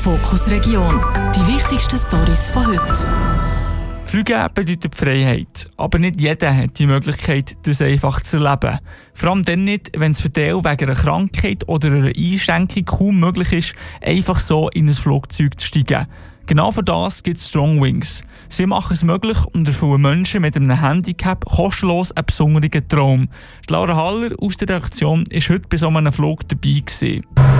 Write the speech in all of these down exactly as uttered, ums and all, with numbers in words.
Fokus Region. Die wichtigsten Storys von heute. Fliegen bedeutet Freiheit, aber nicht jeder hat die Möglichkeit, das einfach zu erleben. Vor allem dann nicht, wenn es für den wegen einer Krankheit oder einer Einschränkung kaum möglich ist, einfach so in ein Flugzeug zu steigen. Genau für das gibt es Strong Wings. Sie machen es möglich und erfüllen Menschen mit einem Handicap kostenlos einen besonderen Traum. Die Laura Haller aus der Redaktion war heute bei so einem Flug dabei gewesen.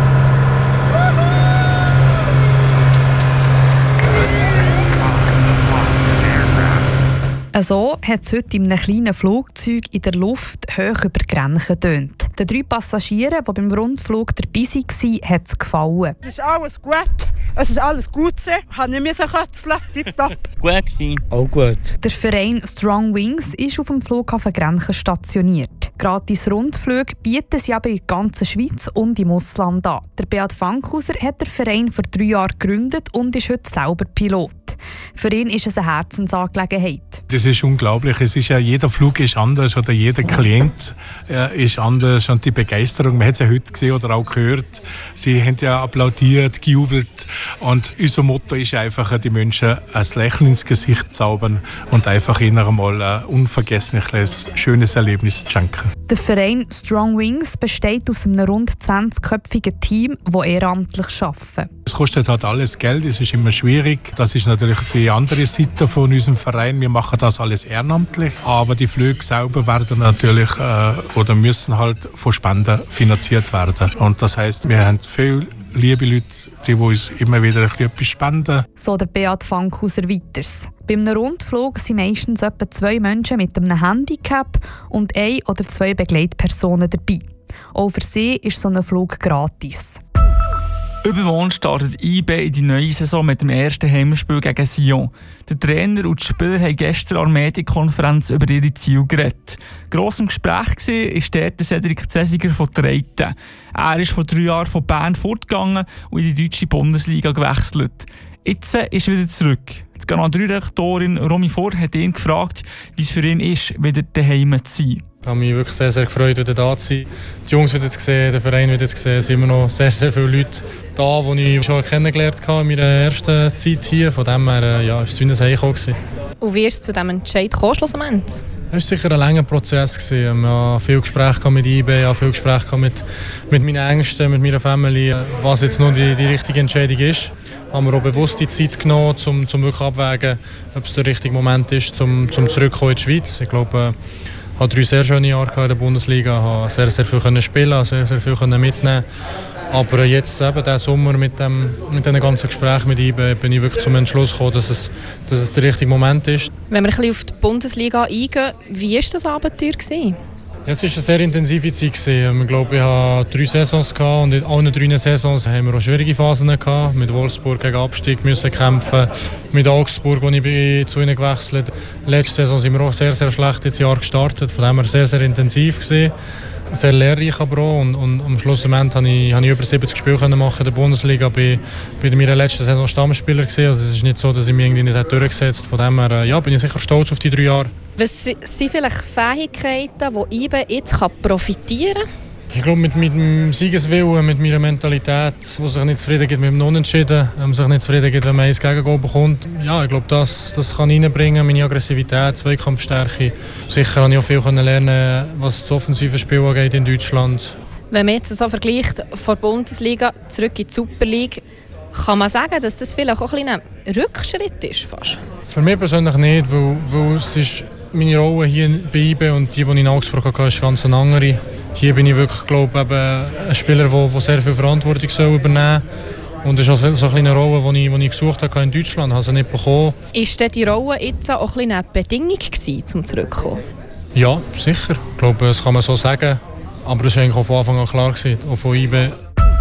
So hat es heute in einem kleinen Flugzeug in der Luft hoch über die Grenze getönt. Den drei Passagieren, die beim Rundflug dabei waren, hat es gefallen. Es ist alles gut. Es ist alles gut. Ich habe nicht kötzeln. Tipptopp. Gut gewesen. Auch gut. Der Verein Strong Wings ist auf dem Flughafen Grenchen stationiert. Gratis Rundflüge bieten sie aber in der ganzen Schweiz und im Ausland an. Der Beat Fankhauser hat den Verein vor drei Jahren gegründet und ist heute selber Pilot. Für ihn ist es eine Herzensangelegenheit. Das ist unglaublich. Es ist ja, jeder Flug ist anders oder jeder Klient äh, ist anders. Und die Begeisterung, man hat es ja heute gesehen oder auch gehört, sie haben ja applaudiert, gejubelt. Und unser Motto ist einfach, die Menschen ein Lächeln ins Gesicht zaubern und einfach ihnen einmal ein unvergessliches, schönes Erlebnis schenken. Der Verein Strong Wings besteht aus einem rund zwanzigköpfigen Team, das ehrenamtlich arbeitet. Es kostet halt alles Geld, es ist immer schwierig. Das ist natürlich die andere Seite von unserem Verein. Wir machen das alles ehrenamtlich, aber die Flüge selber werden natürlich äh, oder müssen halt von Spenden finanziert werden. Und das heisst, wir haben viele liebe Leute, die uns immer wieder etwas spenden. So der Beat Fankhauser weiters. Bei einem Rundflug sind meistens etwa zwei Menschen mit einem Handicap und ein oder zwei Begleitpersonen dabei. Auch für sie ist so ein Flug gratis. Übermorgen startet I B in die neue Saison mit dem ersten Heimspiel gegen Sion. Der Trainer und die Spieler haben gestern an der Medienkonferenz über ihre Ziele geredet. Gross im Gespräch war dort der Cedric Zesiger von Treiten. Er ist vor drei Jahren von Bern fortgegangen und in die deutsche Bundesliga gewechselt. Jetzt ist er wieder zurück. Die Kanal drei Redaktorin Romy Ford hat ihn gefragt, wie es für ihn ist, wieder daheim zu sein. Ich habe mich wirklich sehr, sehr gefreut, wieder da zu sein. Die Jungs wieder zu sehen, den Verein wieder zu sehen. Es sind immer noch sehr, sehr viele Leute da, die ich schon kennengelernt habe in meiner ersten Zeit hier. Von dem her ja, war es wie ein Heimkommen. Und wie ist es zu diesem Entscheid gekommen, schlussendlich? Es war sicher ein langer Prozess. Ich hatte viele Gespräche mit I B, viele Gespräche mit, mit meinen Ängsten, mit meiner Familie, was jetzt noch die, die richtige Entscheidung ist. Haben wir auch bewusst die Zeit genommen, um, um wirklich abzuwägen, ob es der richtige Moment ist, um, um zurückzukommen in die Schweiz. Ich glaube, ich hatte drei sehr schöne Jahre in der Bundesliga, konnte sehr, sehr viel spielen, sehr, sehr viel mitnehmen. Aber jetzt eben, diesen Sommer mit, dem, mit diesen ganzen Gesprächen mit I B bin ich wirklich zum Entschluss gekommen, dass es, dass es der richtige Moment ist. Wenn wir ein bisschen auf die Bundesliga eingehen, wie war das Abenteuer? Ja, es war eine sehr intensive Zeit. Ich glaube, ich hatte drei Saisons und in allen drei Saisons haben wir auch schwierige Phasen gehabt. Mit Wolfsburg gegen Abstieg müssen kämpfen, mit Augsburg, wo ich zu ihnen gewechselt bin. Letzte Saison sind wir auch sehr, sehr schlecht ins Jahr gestartet. Von dem her sehr, sehr intensiv gewesen. Sehr lehrreich aber auch. Und, und am Schluss habe ich, habe ich über siebzig Spiele machen in der Bundesliga. Ich war bei meiner letzten Saison Stammspieler gewesen. Also es ist nicht so, dass ich mich irgendwie nicht durchgesetzt habe. Von dem her ja, bin ich sicher stolz auf die drei Jahre. Was sind vielleicht Fähigkeiten, die I B jetzt profitieren kann? Ich glaube, mit meinem Siegeswillen, mit meiner Mentalität, die sich nicht zufrieden gibt mit dem Unentschieden, ähm, sich nicht zufrieden gibt, wenn man eins Gegengoal bekommt. Ja, ich glaube, das, das kann ich reinbringen, meine Aggressivität, Zweikampfstärke. Sicher habe ich auch viel lernen, was das offensive Spiel angeht in Deutschland. Wenn man jetzt so vergleicht, von der Bundesliga zurück in die Super League, kann man sagen, dass das vielleicht auch ein, ein Rückschritt ist? Fast? Für mich persönlich nicht, weil, weil es ist meine Rolle hier bei I B und die, die ich in Augsburg hatte, ist ganz eine andere. Hier bin ich wirklich, glaube ich, ein Spieler, der, der sehr viel Verantwortung soll übernehmen soll. Und das ist auch so eine kleine Rolle, die ich, die ich gesucht habe in Deutschland. Ich habe sie nicht bekommen. Ist denn die Rolle jetzt auch ein eine Bedingung gewesen, um zurückzukommen? Ja, sicher. Ich glaube, das kann man so sagen. Aber das war eigentlich auch von Anfang an klar gewesen, auch von I B.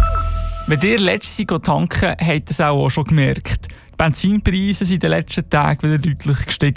Wenn ihr letztes Jahr tanken, habt ihr es auch schon gemerkt. Die Benzinpreise sind in den letzten Tagen wieder deutlich gestiegen.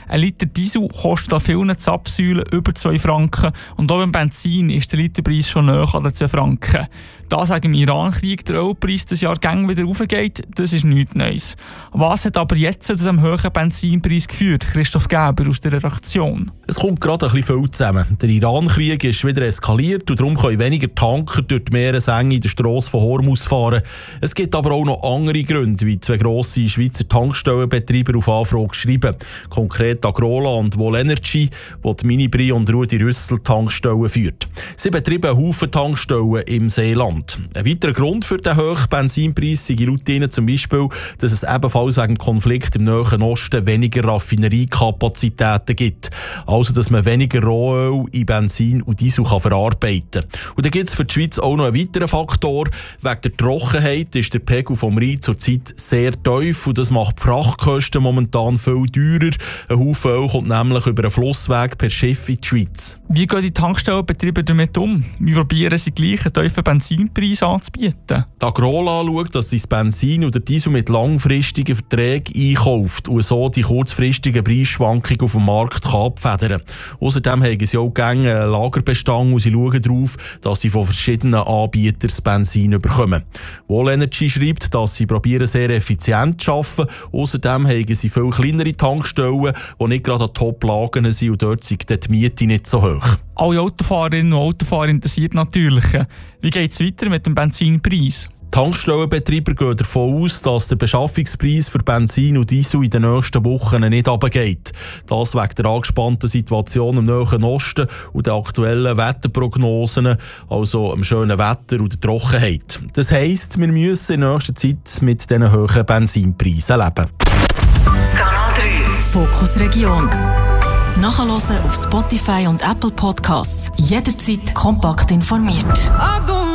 Ein Liter Diesel kostet an vielen Zapfsäulen über zwei Franken und auch beim Benzin ist der Literpreis schon näher an den zwei Franken. Da sagen im Iran-Krieg der Ölpreis das Jahr gang wieder raufgeht, das ist nichts Neues. Was hat aber jetzt zu diesem hohen Benzinpreis geführt? Christoph Geber aus der Redaktion. Es kommt gerade ein bisschen viel zusammen. Der Iran-Krieg ist wieder eskaliert und darum können weniger Tanker durch die Meeresenge in der Strasse von Hormuz fahren. Es gibt aber auch noch andere Gründe, wie zwei grosse Schweizer Tankstellenbetreiber auf Anfrage schreiben. Konkret Agrola und Vol Energy, wo die Minibri und Rudi Rüssel Tankstellen führt. Sie betreiben einen Haufen Tankstellen im Seeland. Ein weiterer Grund für den hohen Benzinpreis sei laut ihnen zum Beispiel, dass es ebenfalls wegen dem Konflikt im Nahen Osten weniger Raffineriekapazitäten gibt. Also, dass man weniger Rohöl in Benzin und Diesel kann verarbeiten kann. Und dann gibt es für die Schweiz auch noch einen weiteren Faktor. Wegen der Trockenheit ist der Pegel vom Rhein zurzeit sehr tief und das macht die Frachtkosten momentan viel teurer. Ein Haufen Öl kommt nämlich über einen Flussweg per Schiff in die Schweiz. Wie gehen die Tankstellenbetriebe damit um? Wie probieren sie gleich einen tiefen Benzinpreis anzubieten? Die Agrola schaut, dass sie das Benzin oder Diesel mit langfristigen Verträgen einkauft und so die kurzfristigen Preisschwankungen auf dem Markt kann abfedern. Außerdem haben sie auch gerne einen Lagerbestand und sie schauen darauf, dass sie von verschiedenen Anbietern das Benzin bekommen. Vol Energy schreibt, dass sie probieren, sehr effizient zu arbeiten. Außerdem haben sie viel kleinere Tankstellen, die nicht gerade an Top-Lagen sind und dort sind die Miete nicht so hoch. Alle Autofahrerinnen und Autofahrer interessiert natürlich. Wie geht es weiter mit dem Benzinpreis? Tankstellenbetreiber gehen davon aus, dass der Beschaffungspreis für Benzin und Diesel in den nächsten Wochen nicht runtergeht. Das wegen der angespannten Situation im Nahen Osten und der aktuellen Wetterprognosen, also dem schönen Wetter und der Trockenheit. Das heisst, wir müssen in nächster Zeit mit diesen hohen Benzinpreisen leben. Kanal drei Fokus Region. Nachhören auf Spotify und Apple Podcasts. Jederzeit kompakt informiert.